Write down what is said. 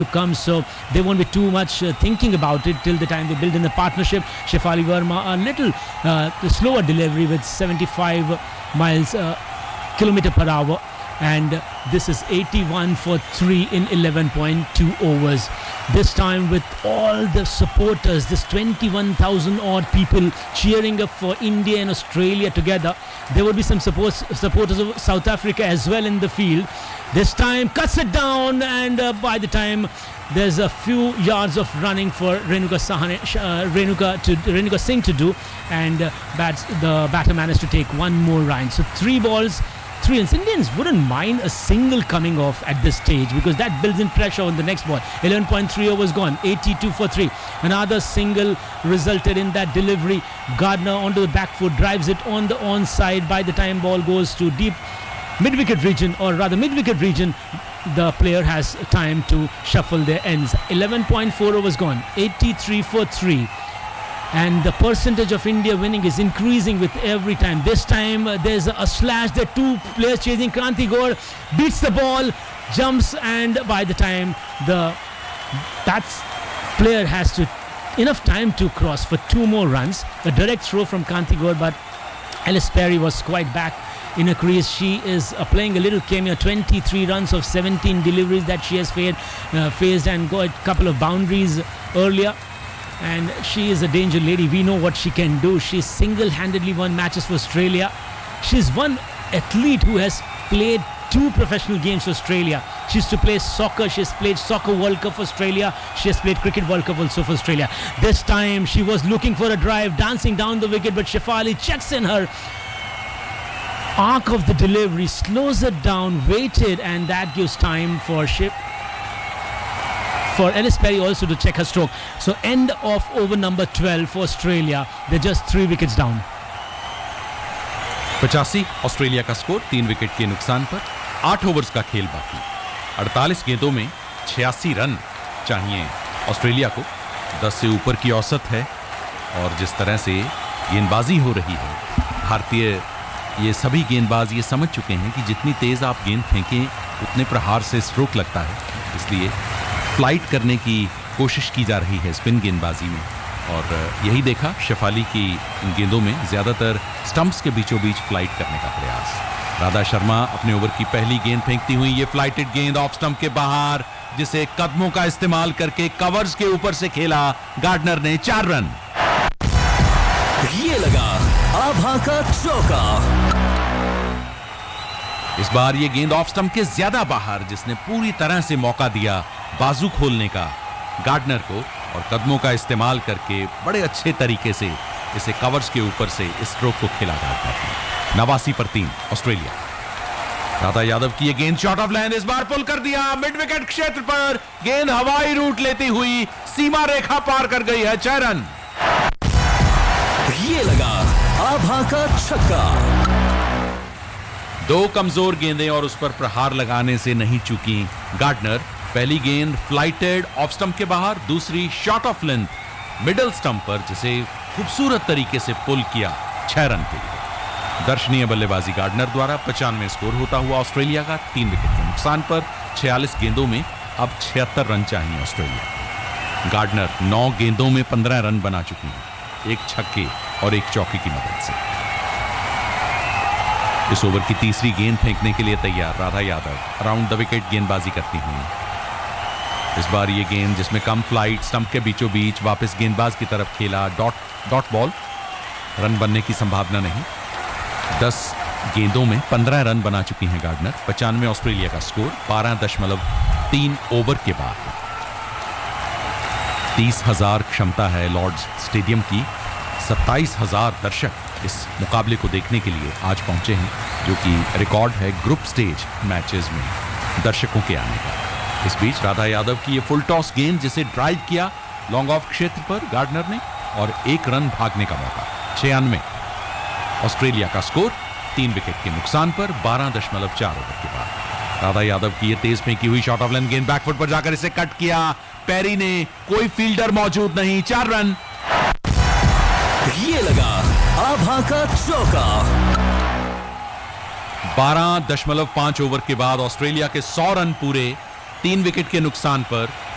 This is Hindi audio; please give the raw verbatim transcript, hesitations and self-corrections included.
to come, so they won't be too much uh, thinking about it till the time they build in the partnership. Shefali Verma a little uh, slower delivery with seventy-five miles uh, kilometer per hour, and uh, this is eighty-one for three in eleven point two overs. This time with all the supporters, this twenty-one thousand odd people cheering up for India and Australia together. There would be some support, supporters of South Africa as well in the field. This time cuts it down, and uh, by the time there's a few yards of running for Renuka, Sahane, uh, Renuka, to, Renuka Singh to do, and uh, bats, the batter managed to take one more run. So three balls, three runs. Indians wouldn't mind a single coming off at this stage because that builds in pressure on the next ball. eleven point three overs gone, eighty-two for three. Another single resulted in that delivery. Gardner onto the back foot, drives it on the onside. By the time ball goes to deep mid-wicket region, or rather mid-wicket region, the player has time to shuffle their ends. eleven point four overs gone, eighty-three for three. And the percentage of India winning is increasing with every time. This time uh, there's a, a slash. There are two players chasing. Kranti Gaur beats the ball, jumps, and by the time the that player has to enough time to cross for two more runs. A direct throw from Kranti Gaur, but Alice Perry was quite back in a crease. She is uh, playing a little cameo. twenty-three runs of seventeen deliveries that she has faced, uh, faced and got a couple of boundaries earlier. And she is a danger lady. We know what she can do. She single-handedly won matches for Australia. She's one athlete who has played two professional games for Australia. She used to play soccer. She has played Soccer World Cup for Australia. She has played Cricket World Cup also for Australia. This time she was looking for a drive, dancing down the wicket, but Shefali checks in her arc of the delivery, slows it down, waited, and that gives time for Ship. For Alice Perry also to check her stroke. So end of over number twelve for Australia. They're just three wickets down. पचासी ऑस्ट्रेलिया का स्कोर, तीन विकेट के नुकसान पर। आठ ओवर्स का खेल बाकी। अड़तालीस गेंदों में छियासी रन चाहिए ऑस्ट्रेलिया को। दस से ऊपर की औसत है, और जिस तरह से गेंदबाजी हो रही है, भारतीय ये सभी गेंदबाज ये समझ चुके हैं कि जितनी तेज आप गेंद फेंकें उतने प्रहार से स्ट्रोक लगता है। इसलिए फ्लाइट करने की कोशिश की जा रही है स्पिन गेंदबाजी में, और यही देखा शेफाली की इन गेंदों में ज्यादातर स्टंप्स के बीचों बीच फ्लाइट करने का प्रयास। राधा शर्मा अपने ओवर की पहली गेंद फेंकती हुई, ये फ्लाइटेड गेंद ऑफ स्टंप के बाहर, जिसे कदमों का इस्तेमाल करके कवर्स के ऊपर से खेला गार्डनर ने। चार रन। ये लगा आभा का चौका। इस बार ये गेंद ऑफ स्टंप के ज्यादा बाहर, जिसने पूरी तरह से मौका दिया बाजू खोलने का गार्डनर को, और कदमों का इस्तेमाल करके बड़े अच्छे तरीके से इसे कवर्स के ऊपर से इस स्ट्रोक को खेला गार्डनर। नवासी पर तीन ऑस्ट्रेलिया। राधा यादव की ये गेंद शॉर्ट ऑफ लाइन, इस बार पुल कर दिया मिड विकेट क्षेत्र पर। गेंद हवाई रूट लेती हुई सीमा रेखा पार कर गई है। छह रन। ये लगा आभा का छक्का। दो कमजोर गेंदें और उस पर प्रहार लगाने से नहीं चूकी गार्डनर। पहली गेंद फ्लाइटेड ऑफ स्टंप के बाहर, दूसरी short of length middle stump पर, जिसे खूबसूरत तरीके से पुल किया। छह रन के लिए दर्शनीय बल्लेबाजी गार्डनर द्वारा। पचानवे स्कोर होता हुआ ऑस्ट्रेलिया का, तीन विकेट के नुकसान पर। छियालीस गेंदों में अब छिहत्तर रन चाहिए ऑस्ट्रेलिया। गार्डनर नौ गेंदों में पंद्रह रन बना चुकी है, एक छक्के और एक चौके की मदद से। इस ओवर की तीसरी गेंद फेंकने के लिए तैयार Radha Yadav, around the wicket गेंदबाजी करती हुई। इस बार ये गेंद, जिसमें कम फ्लाइट, स्टंप के बीचों बीच वापस गेंदबाज की तरफ खेला। डॉट डॉट बॉल, रन बनने की संभावना नहीं। दस गेंदों में पंद्रह रन बना चुकी हैं गार्डनर। पचानवे ऑस्ट्रेलिया का स्कोर, बारह दशमलव तीन ओवर के बाद। तीस हजार क्षमता है लॉर्ड्स स्टेडियम की। सत्ताईस हजार दर्शक इस मुकाबले को देखने के लिए आज पहुंचे हैं, जो कि रिकॉर्ड है ग्रुप स्टेज मैचेस में दर्शकों के आने का। इस बीच राधा यादव की ये फुल टॉस गेंद, जिसे ड्राइव किया लॉन्ग ऑफ क्षेत्र पर गार्डनर ने, और एक रन भागने का मौका। छियानवे ऑस्ट्रेलिया का स्कोर, तीन विकेट के नुकसान पर। बारह दशमलव चार ओवर के बाद राधा यादव की ये तेज फेंकी हुई शॉर्ट ऑफ लेंथ गेंद बैकफुट पर जाकर इसे कट किया पैरी ने। कोई फील्डर मौजूद नहीं। चार रन। ये लगा आभा का चौका। बारह दशमलव पांच ओवर के बाद ऑस्ट्रेलिया के सौ रन पूरे, तीन विकेट के नुकसान पर।